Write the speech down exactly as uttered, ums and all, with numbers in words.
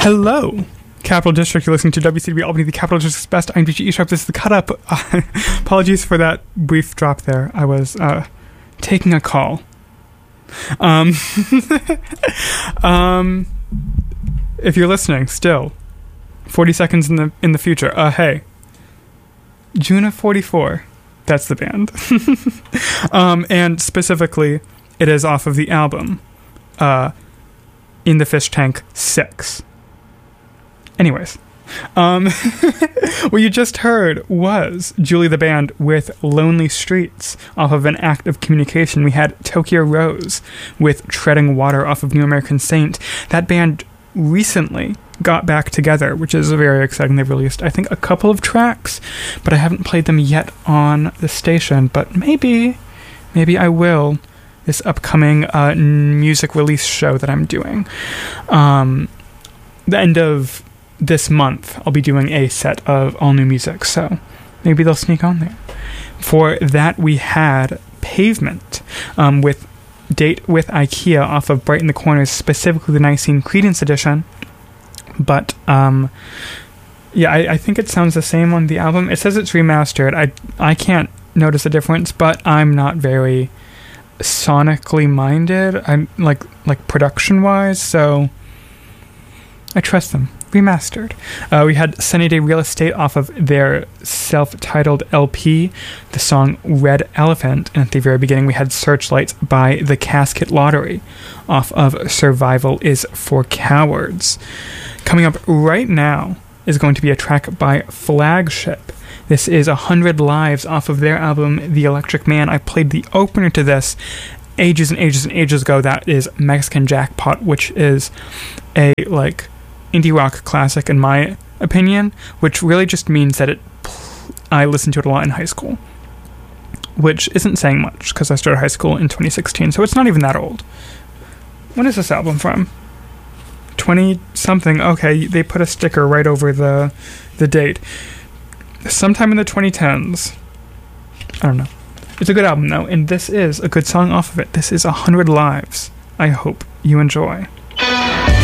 Hello, Capital District. You're listening to W C W Albany, the Capital District's best I M D G E-Sharp. This is the Cut Up. Uh, apologies for that brief drop there. I was uh, taking a call. Um, um, if you're listening, still, forty seconds in the in the future. Uh, hey, June of forty-four. That's the band. um, and specifically, it is off of the album, uh, In the Fish Tank six. Anyways, um, what you just heard was Julie the Band with Lonely Streets off of An Act of Communication. We had Tokyo Rose with Treading Water off of New American Saint. That band recently got back together, which is very exciting. They've released, I think, a couple of tracks, but I haven't played them yet on the station. But maybe, maybe I will this upcoming uh, music release show that I'm doing. Um, the end of this month, I'll be doing a set of all new music, so maybe they'll sneak on there. For that, we had Pavement um, with Date with IKEA off of Brighten the Corners, specifically the Nicene Creedence edition. But um, yeah, I, I think it sounds the same on the album. It says it's remastered. I I can't notice a difference, but I'm not very sonically minded. I'm like like production wise, so I trust them. Remastered. Uh, we had Sunny Day Real Estate off of their self-titled L P, the song Red Elephant, and at the very beginning we had Searchlights by The Casket Lottery off of Survival is for Cowards. Coming up right now is going to be a track by Flagship. This is one hundred Lives off of their album The Electric Man. I played the opener to this ages and ages and ages ago. That is Mexican Jackpot, which is a, like, indie rock classic in my opinion, which really just means that it I listened to it a lot in high school, which isn't saying much because I started high school in twenty sixteen, so it's not even that old. When is this album from? twenty something. Okay, they put a sticker right over the the date. Sometime in the twenty tens. I don't know. It's a good album though, and this is a good song off of it. This is one hundred Lives. I hope you enjoy.